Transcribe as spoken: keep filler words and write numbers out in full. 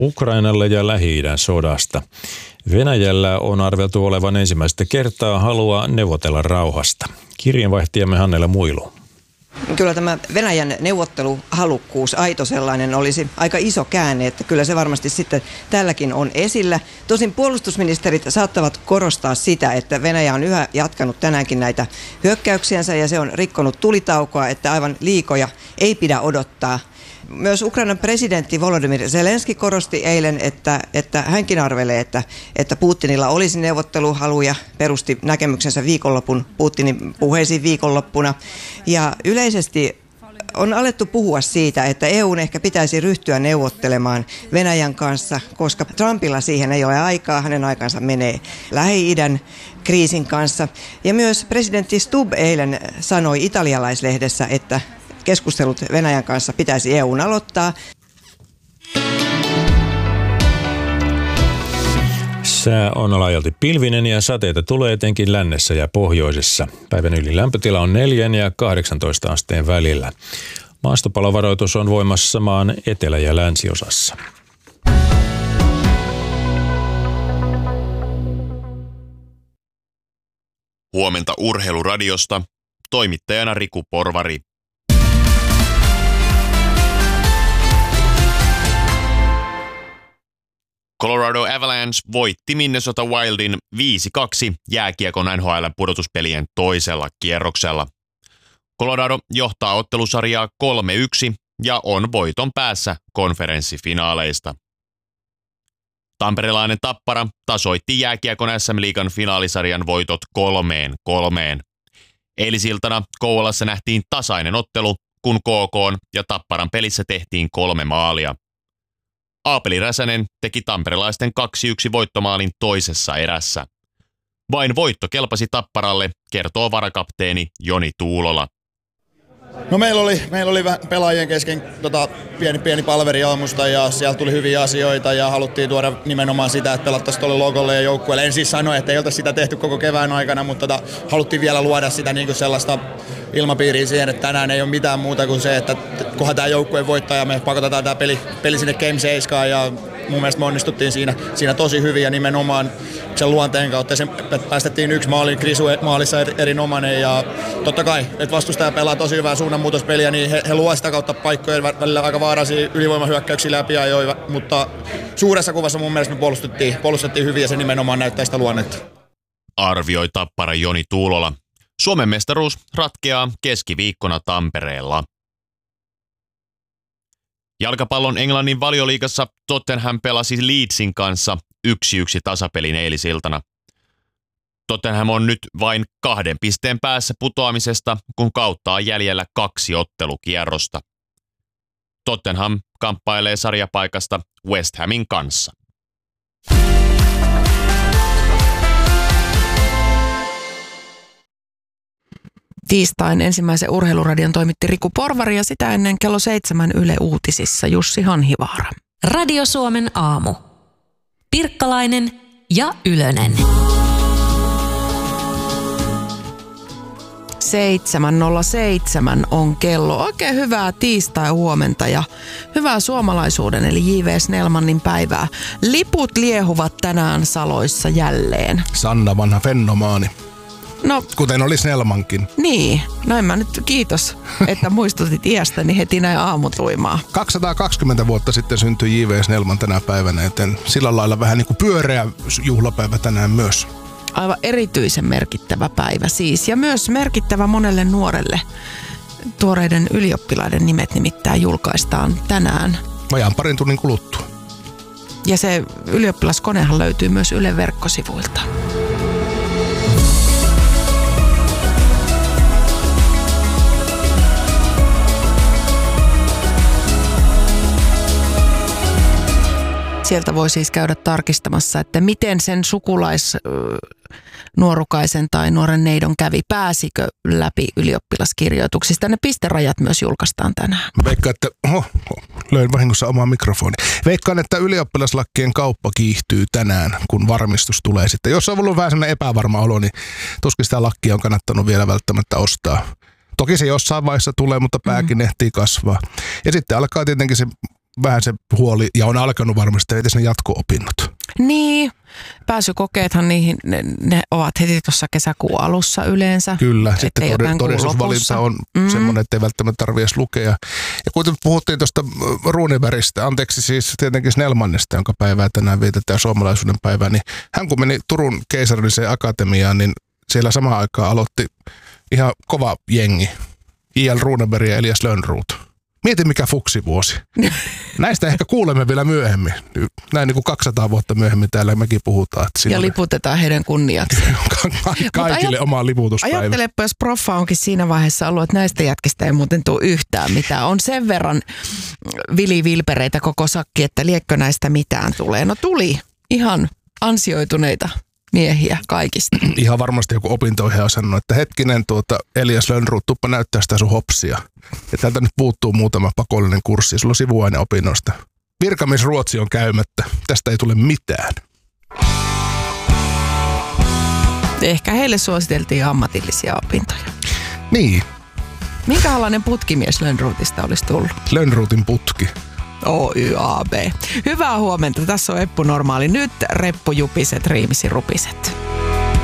Ukrainalle ja Lähi-idän sodasta. Venäjällä on arveltu olevan ensimmäistä kertaa halua neuvotella rauhasta. Kirjeenvaihtajamme Hannele Muilu. Kyllä tämä Venäjän neuvotteluhalukkuus, aito sellainen, olisi aika iso käänne, että kyllä se varmasti sitten tälläkin on esillä. Tosin puolustusministerit saattavat korostaa sitä, että Venäjä on yhä jatkanut tänäänkin näitä hyökkäyksiänsä ja se on rikkonut tulitaukoa, että aivan liikoja ei pidä odottaa. Myös Ukrainan presidentti Volodymyr Zelenski korosti eilen, että, että hänkin arvelee, että, että Putinilla olisi neuvotteluhaluja, perusti näkemyksensä viikonlopun Putinin puheisiin viikonloppuna. Ja yleisesti on alettu puhua siitä, että E U:n ehkä pitäisi ryhtyä neuvottelemaan Venäjän kanssa, koska Trumpilla siihen ei ole aikaa, hänen aikansa menee Lähi-idän kriisin kanssa. Ja myös presidentti Stubb eilen sanoi italialaislehdessä, että keskustelut Venäjän kanssa pitäisi E U:n aloittaa. Sää on laajalti pilvinen ja sateita tulee etenkin lännessä ja pohjoisessa. Päivän yli lämpötila on neljän ja kahdeksantoista asteen välillä. Maastopalovaroitus on voimassa maan etelä- ja länsiosassa. Huomenta Urheiluradiosta. Toimittajana Riku Porvari. Colorado Avalanche voitti Minnesota Wildin viisi kaksi jääkiekon N H L:n pudotuspelien toisella kierroksella. Colorado johtaa ottelusarjaa kolme yksi ja on voiton päässä konferenssifinaaleista. Tamperelainen Tappara tasoitti jääkiekon S M-liigan finaalisarjan voitot kolmeen kolmeen. Eilisiltana Kouvolassa nähtiin tasainen ottelu, kun K K:n ja Tapparan pelissä tehtiin kolme maalia. Aapeli Räsänen teki tamperelaisten kaksi yksi voittomaalin toisessa erässä. Vain voitto kelpasi Tapparalle, kertoo varakapteeni Joni Tuulola. No meillä oli, meillä oli pelaajien kesken tota, pieni, pieni palveri aamusta ja siellä tuli hyviä asioita ja haluttiin tuoda nimenomaan sitä, että pelattaisiin tuolle logolle ja joukkueelle. En siis sano, että ei oltaisi sitä tehty koko kevään aikana, mutta tota, haluttiin vielä luoda sitä niin kuin sellaista ilmapiiriä siihen, että tänään ei ole mitään muuta kuin se, että kunhan tämä joukkue voittaa ja me pakotetaan tämä peli, peli sinne Game seitsemään ja mun mielestä me onnistuttiin siinä, siinä tosi hyvin ja nimenomaan sen luonteen kautta. Sen, päästettiin yksi maali, Krisu maalissa erinomainen ja totta kai, että vastustaja pelaa tosi hyvää suunnanmuutospeliä, niin he, he luovat sitä kautta paikkoja välillä aika vaarallisia ylivoimahyökkäyksiä läpi ajoiva, mutta suuressa kuvassa mun mielestä me puolustettiin, puolustettiin hyvin ja se nimenomaan näyttää sitä luonnetta. Arvioi Tappara Joni Tuulola. Suomen mestaruus ratkeaa keskiviikkona Tampereella. Jalkapallon Englannin Valioliigassa Tottenham pelasi Leedsin kanssa yksi yksi tasapelin eilisiltana. Tottenham on nyt vain kahden pisteen päässä putoamisesta, kun kautta on jäljellä kaksi ottelukierrosta. Tottenham kamppailee sarjapaikasta West Hamin kanssa. Tiistain ensimmäisen urheiluradion toimitti Riku Porvari ja sitä ennen kello seitsemän Yle Uutisissa Jussi Hanhivaara. Radio Suomen aamu. Pirkkalainen ja Ylönen. seitsemän nolla seitsemän on kello. Oikein hyvää tiistai-huomenta ja hyvää suomalaisuuden eli J V Snellmanin päivää. Liput liehuvat tänään saloissa jälleen. Sanna vanha fenomaani. No, kuten oli Snellmankin. Niin, näin mä nyt kiitos, että muistutit iästäni heti näin aamutuimaa. kaksisataakaksikymmentä vuotta sitten syntyi J V Snellman tänä päivänä, joten sillä lailla vähän niin kuin pyöreä juhlapäivä tänään myös. Aivan erityisen merkittävä päivä siis ja myös merkittävä monelle nuorelle. Tuoreiden ylioppilaiden nimet nimittäin julkaistaan tänään. Vajaan parin tunnin kuluttua. Ja se ylioppilaskonehan löytyy myös Ylen verkkosivuilta. Sieltä voi siis käydä tarkistamassa, että miten sen sukulaisnuorukaisen tai nuoren neidon kävi, pääsikö läpi ylioppilaskirjoituksista. Ne pisterajat myös julkaistaan tänään. Veikkaan, että oho, löin vahingossa omaa mikrofoni. Veikkaan, että ylioppilaslakkien kauppa kiihtyy tänään, kun varmistus tulee sitten. Jos on ollut vähän sellainen epävarma olo, niin tuskin sitä lakkia on kannattanut vielä välttämättä ostaa. Toki se jossain vaiheessa tulee, mutta pääkin mm. ehtii kasvaa. Ja sitten alkaa tietenkin se vähän se huoli, ja on alkanut varmasti, että ne jatko-opinnot. Niin, pääsykokeethan niihin, ne, ne ovat heti tuossa kesäkuun alussa yleensä. Kyllä, sitten tod- todistusvalinta on mm. semmoinen, että ei välttämättä tarvitse edes lukea. Ja kuten puhuttiin tuosta Runebergistä, anteeksi siis tietenkin Snellmanista, jonka päivää tänään vietetään suomalaisuuden päivää, niin hän kun meni Turun keisarilliseen akatemiaan, niin siellä samaan aikaan aloitti ihan kova jengi. I L Runeberg ja Elias Lönnroth. Mieti mikä fuksivuosi. Näistä ehkä kuulemme vielä myöhemmin. Näin niin kuin kaksisataa vuotta myöhemmin täällä mekin puhutaan. Että ja liputetaan heidän kunniaksi. Kaikille ajat, oma liputuspäivä. Ajattelepa, jos proffa onkin siinä vaiheessa ollut, että näistä jätkistä ei muuten tule yhtään mitään. On sen verran vilivilpereitä koko sakki, että liekkö näistä mitään tulee. No tuli ihan ansioituneita miehiä kaikista. Ihan varmasti joku opinto-ohjaaja sanoi, että hetkinen tuota Elias Lönnroth, tuppa näyttää sitä sun hopsia. Ja täältä nyt puuttuu muutama pakollinen kurssi. Sulla on sivuaine opinnoista. Virkamiesruotsi on käymättä. Tästä ei tule mitään. Ehkä heille suositeltiin ammatillisia opintoja. Niin. Minkälainen putkimies Lönnrothista olisi tullut? Lönnrothin putki. O Y A B. Hyvää huomenta. Tässä on Eppu Normaali. Nyt reppujupiset, riimisi rupiset.